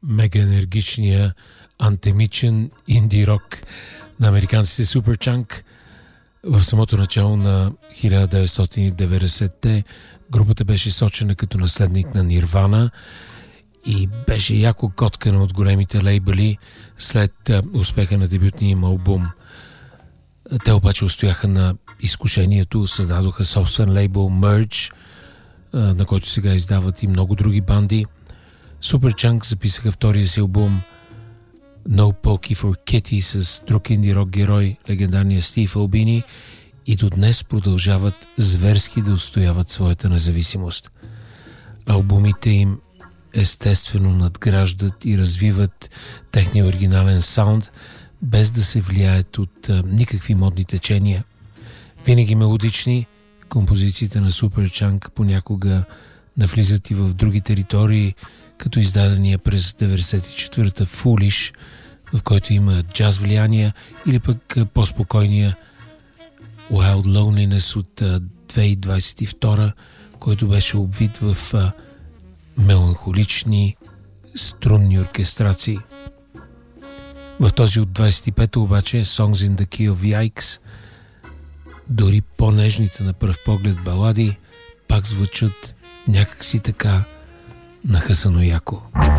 мега енергичния антемичен инди рок на американците Superchunk. В самото начало на 1990-те групата беше сочена като наследник на Нирвана и беше яко коткана от големите лейбъли след успеха на дебютния им албум. Те обаче устояха на изкушението, създадоха собствен лейбъл Merge, на който сега издават и много други банди. Superchunk записаха втория си албум No Pokey for Kitty с друг инди рок герой, легендарния Стив Албини, и до днес продължават зверски да отстояват своята независимост. Албумите им естествено надграждат и развиват техния оригинален саунд, без да се влияят от никакви модни течения. Винаги мелодични, композициите на Superchunk понякога навлизат и в други територии, като издадения през 1994-та Foolish, в който има джаз влияния, или пък по-спокойния Wild Loneliness от 2022, който беше обвит в меланхолични струнни оркестрации. В този от 25-та обаче Songs in the Key of Yikes, дори по-нежните на пръв поглед балади пак звучат някакси така нахъсано яко.